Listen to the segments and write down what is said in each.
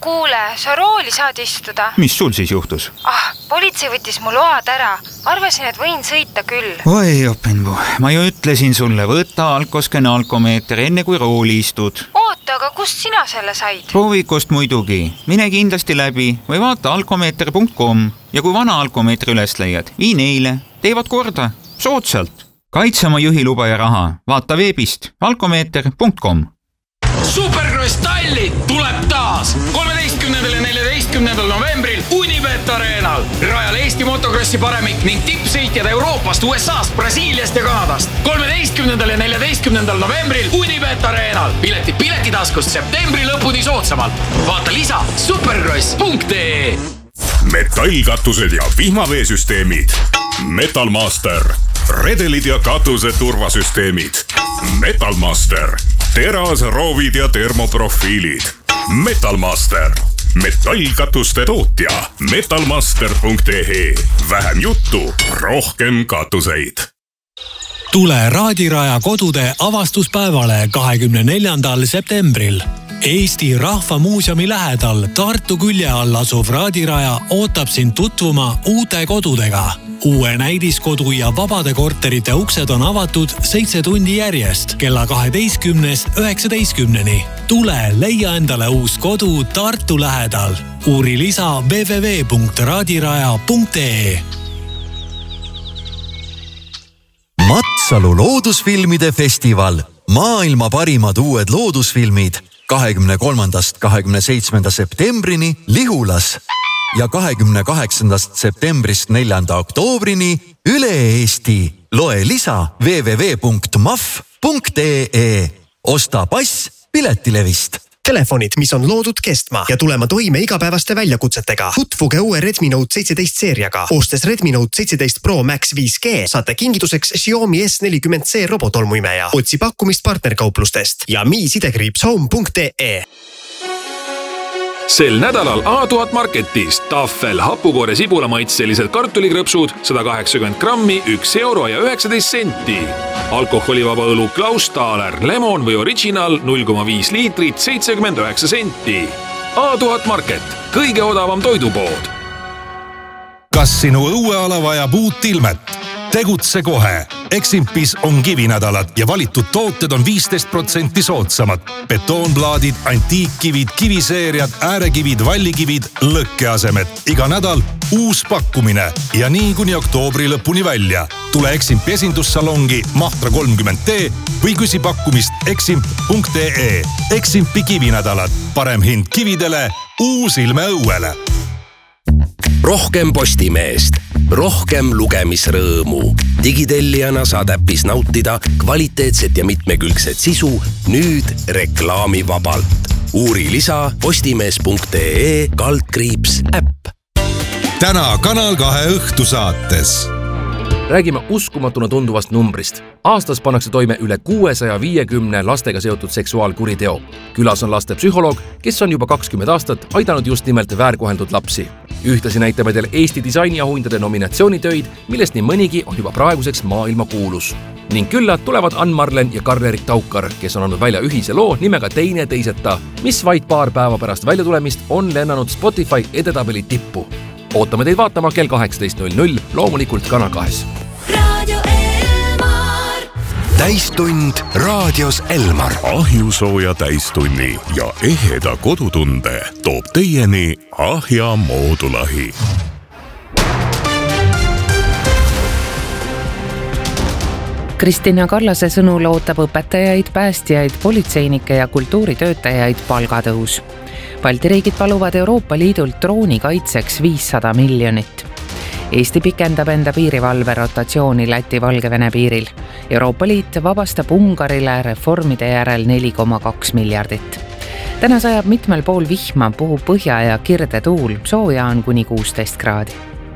Kuule, sa rooli saad istuda. Mis sul siis juhtus? Politsei võttis mu load ära. Arvasin, et võin sõita küll. Oi, Openbu, ma ju ütlesin sulle, võta alkoskene alkomeeter enne kui rooli istud. Oota, aga kust sina selle said? Proovikust muidugi. Mine kindlasti läbi või vaata alkomeeter.com ja kui vana alkomeetri üles leiad, vii neile. Teevad korda. Soodsalt. Kaitse oma juhiluba ja raha. Vaata veebist alkomeeter.com. Supercross Tallinn tuleb taas 13. ja 14. novembril Unibet Arenal. Rajal Eesti motokrossi paremik ning tippsõitjad Euroopast, USAst, Brasiiliast ja Kanadast. 13. ja 14. novembril Unibet Arenal. Piletitaskust septembri lõpuni soodsamalt. Vaata lisa supercross.ee. Metallkatused ja vihmaveesüsteemid. Metalmaster. Redelid ja katuse turvasüsteemid. Metalmaster. Teras, roovid ja termoprofiilid. Metalmaster. Metallkatuste tootja. Metalmaster.ee. Vähem juttu, rohkem katuseid. Tule Raadiraja kodude avastuspäevale 24. septembril. Eesti Rahva Muuseumi lähedal Tartu külje all asuv Raadiraja ootab sind tutvuma uute kodudega. Uue näidiskodu ja vabade korterite uksed on avatud 7 tundi järjest kella 12-19. Tule leia endale uus kodu Tartu lähedal. Uuri lisa www.raadiraja.ee. Matsalu loodusfilmide festival. Maailma parimad uued loodusfilmid 23.–27. septembrini Lihulas ja 28. septembrist 4. oktoobrini üle Eesti. Loe lisa www.maf.ee. Osta pass Piletilevist. Telefonid, mis on loodud kestma ja tulema toime igapäevaste väljakutsetega. Tutvuge uue Redmi Note 17 seeriaga. Ostes Redmi Note 17 Pro Max 5G saate kingituseks Xiaomi S40C robotolmuimeja. Otsi pakkumist partnerkauplustest ja mi-home.ee. Sel nädalal A1000 Marketis Tafel hapukoore sibulamaitselised kartulikrõpsud 180 grammi, 1 euro ja 19 senti. Alkoholivaba õlu Klaus Thaler, lemon või original 0,5 liitrit, 79 senti. A1000 Market, kõige odavam toidupood. Kas sinu õueala vajab uut ilmet? Tegutse kohe. Eximpis on kivinädalad ja valitud tooted on 15% soodsamad. Betoonplaadid, antiikkivid, kiviseeriad, äärekivid, vallikivid, lõkkeasemed. Iga nädal uus pakkumine ja nii kuni oktoobri lõpuni välja. Tule Eximpi esindussalongi Mahtra 30T või küsi pakkumist eximp.ee. Eximpi kivinädalad. Parem hind kividele, uus ilme õuele. Rohkem Postimeest, rohkem lugemisrõõmu. Digitellijana saad äppis nautida kvaliteetset ja mitmekülgset sisu nüüd reklaamivabalt. Uuri lisa postimees.ee/äpp. Täna Kanal 2 õhtusaates. Räägime uskumatuna tunduvast numbrist. Aastas pannakse toime üle 650 lastega seotud seksuaalkuriteo. Külas on laste psühholoog, kes on juba 20 aastat aidanud just nimelt väärkoheldud lapsi. Ühtlasi näitame teile Eesti disainiauhindade nominatsioonitöid, millest nii mõnigi on juba praeguseks maailma kuulus. Ning külla tulevad Ann-Marlen ja Karl-Erik Taukar, kes on andnud välja ühise loo nimega Teine teiseta, mis vaid paar päeva pärast väljatulemist on lennanud Spotify edetabeli tippu. Ootame teid vaatama kell 18.00, loomulikult Kanal 2. Täistund raadios Elmar. Ahjusooja täistunni ja eheda kodutunde toob teieni Ahja moodulahi. Kristina Kallase sõnul ootab õpetajaid, päästjaid, politseinikke ja kultuuritöötajaid palgatõus. Balti riigid paluvad Euroopa Liidult drooni kaitseks 500 miljonit. Eesti pikendab enda piirivalve rotatsiooni Läti-Valgevene piiril. Euroopa Liit vabastab Ungarile reformide järel 4,2 miljardit. Täna sajab mitmel pool vihma, puhub põhja ja kirde tuul, sooja on kuni 16 kraadi.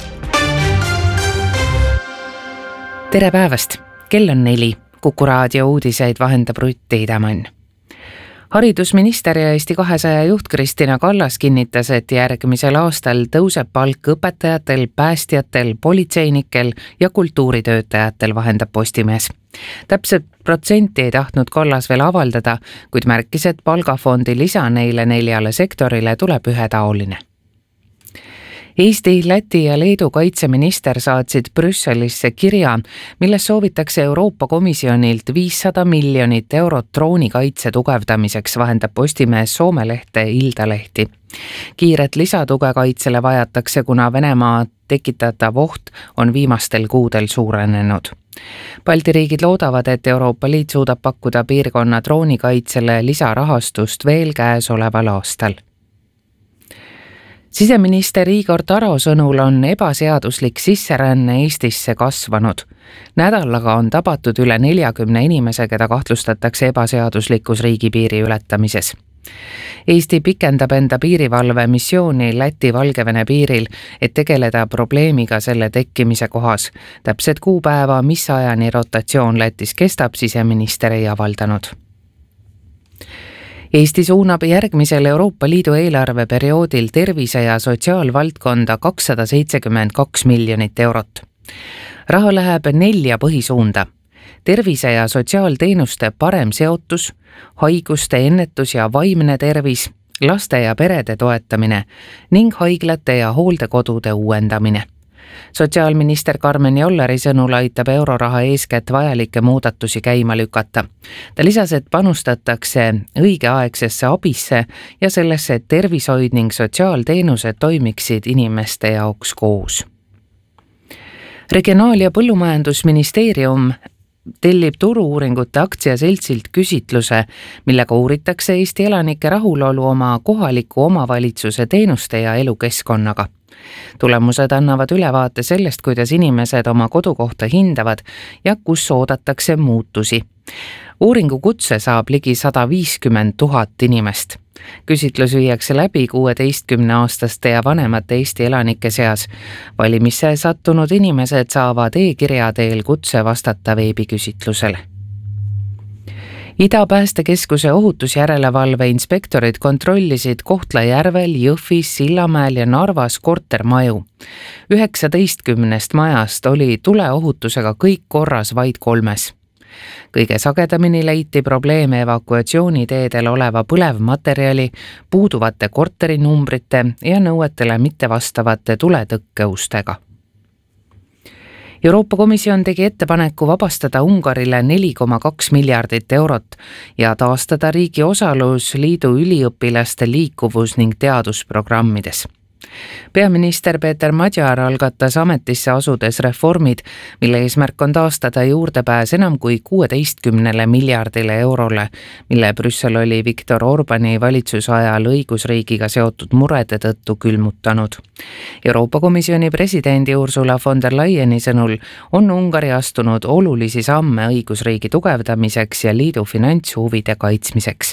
Tere päevast! Kell on 4. Kuku raadio uudiseid vahendab Rutt Tiidemann. haridusminister ja Eesti 200 juht Kristina Kallas kinnitas, et järgmisel aastal tõuseb palk õpetajatel, päästjatel, politseinikel ja kultuuritöötajatel, vahendab Postimees. Täpselt protsenti ei tahtnud Kallas veel avaldada, kuid märkis, et palgafondi lisa neile 4 sektorile tuleb ühetaoline. Eesti, Läti ja Leedu kaitseminister saatsid Brüsselisse kirja, milles soovitakse Euroopa Komisjonilt 500 miljonit eurot droonikaitse tugevdamiseks, vahendab Postimees Soome lehte Iltalehti. Kiiret lisatuge kaitsele vajatakse, kuna Venemaa tekitatav oht on viimastel kuudel suurenenud. Balti riigid loodavad, et Euroopa Liit suudab pakkuda piirkonna droonikaitsele lisarahastust veel käesoleval aastal. Siseminister Igor Taro sõnul on ebaseaduslik sisseränne Eestisse kasvanud. Nädalaga on tabatud üle 40 inimese, keda kahtlustatakse ebaseaduslikus riigipiiri ületamises. Eesti pikendab enda piirivalve missiooni Läti-Valgevene piiril, et tegeleda probleemiga selle tekkimise kohas. Täpset kuupäeva, mis ajani rotatsioon Lätis kestab, siseminister ei avaldanud. Eesti suunab järgmisel Euroopa Liidu eelarveperioodil tervise- ja sotsiaalvaldkonda 272 miljonit eurot. Raha läheb 4 põhisuunda. Tervise- ja sotsiaalteenuste parem seotus, haiguste ennetus ja vaimne tervis, laste ja perede toetamine ning haiglate ja hooldekodude uuendamine. Sotsiaalminister Karmen Jolleri sõnul aitab euroraha eeskätt vajalikke muudatusi käima lükata. Ta lisas, et panustatakse õigeaegsesse abisse ja sellesse, et tervishoid ning sotsiaalteenused toimiksid inimeste jaoks koos. Regionaal- ja Põllumajandusministeerium tellib Turu-uuringute aktsiaseltsilt küsitluse, millega uuritakse Eesti elanike rahulolu oma kohaliku omavalitsuse teenuste ja elukeskkonnaga. Tulemused annavad ülevaate sellest, kuidas inimesed oma kodukohta hindavad ja kus oodatakse muutusi. Uuringu kutse saab ligi 150 000 inimest. Küsitlus viiakse läbi 16-aastaste ja vanemate Eesti elanike seas. Valimisse sattunud inimesed saavad e-kirja teel kutse vastata veebiküsitlusele. Ida-Päästekeskuse ohutusjärelevalve inspektorid kontrollisid Kohtla-Järvel, Jõhvis, Sillamäel ja Narvas kortermaju. 19 majast oli tuleohutusega kõik korras vaid 3. Kõige sagedamini leiti probleeme evakuatsiooniteedel oleva põlevmaterjali, puuduvate korterinumbrite ja nõuetele mittevastavate tuletõkkeustega. Euroopa Komisjon tegi ettepaneku vabastada Ungarile 4,2 miljardit eurot ja taastada riigi osalus liidu üliõpilaste liikuvus- ning teadusprogrammides. Peaminister Peeter Madjar algatas ametisse asudes reformid, mille eesmärk on taastada juurdepääs enam kui 16 miljardile eurole, mille Brüssel oli Viktor Orbani valitsuse ajal õigusriigiga seotud murede tõttu külmutanud. Euroopa Komisjoni presidendi Ursula von der Leyeni sõnul on Ungari astunud olulisi samme õigusriigi tugevdamiseks ja liidu finantshuvide kaitsmiseks.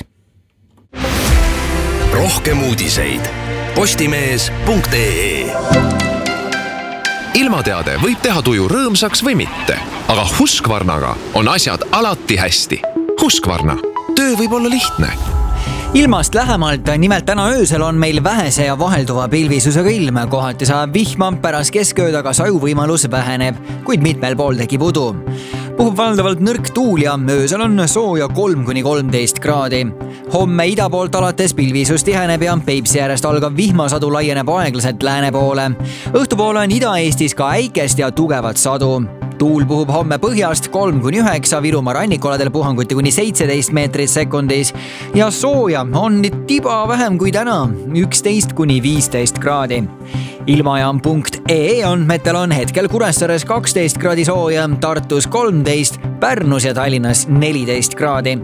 Rohkem uudiseid postimees.ee. Ilmateade võib teha tuju rõõmsaks või mitte, aga Husqvarnaga on asjad alati hästi. Husqvarna, töö võib olla lihtne. Ilmast lähemalt, nimelt täna öösel on meil vähese ja vahelduva pilvisusega ilm, kohati saab vihma, pärast keskööd aga sajuvõimalus väheneb, kuid mitmel pool tekib udu. Puhub valdavalt nõrk tuul ja öösel on sooja 3–13 kraadi. Homme ida poolt alates pilvisus tiheneb ja Peipsi äärest algav vihmasadu laieneb aeglaselt lääne poole. Õhtupoole on Ida-Eestis ka äikest ja tugevat sadu. Tuul puhub homme põhjast 3–9, Virumaa rannikualadel puhanguti kuni 17 meetrit sekundis ja sooja on tiba vähem kui täna, 11–15 kraadi. Ilmajaam.ee andmetel on hetkel Kuressaares 12 kraadi sooja, Tartus 13, Pärnus ja Tallinnas 14 kraadi.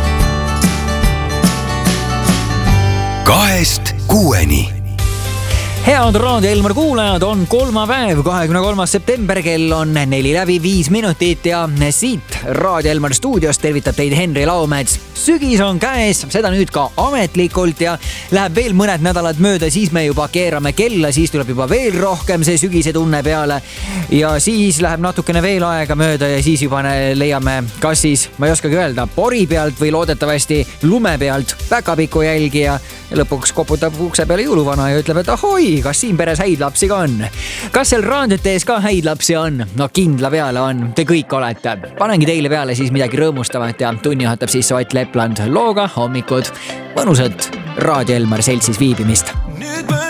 Kahest kuueni. Head Raadio Elmar kuulajad, on kolmapäev, 23. september, kell on 4:05 ja siit Raadio Elmar stuudiost tervitab teid Henri Laumets. Sügis on käes, seda nüüd ka ametlikult ja läheb veel mõned nädalad mööda, siis me juba keerame kella, siis tuleb juba veel rohkem see sügise tunne peale ja siis läheb natukene veel aega mööda ja siis juba leiame kas siis, ma ei oskagi öelda, pori pealt või loodetavasti lume pealt päkapiku jälgi ja lõpuks koputab ukse peale jõuluvana ja ütleb, et ahoi, kas siin peres häid lapsi ka on? Kas seal raadiote ees ka häid lapsi on? No kindla peale on, te kõik olete. Panengi teile peale siis midagi rõõmustavat ja tunni juhatab siis Ott Lepland looga hommikud. Mõnusat Raadio Elmar seltsis viibimist.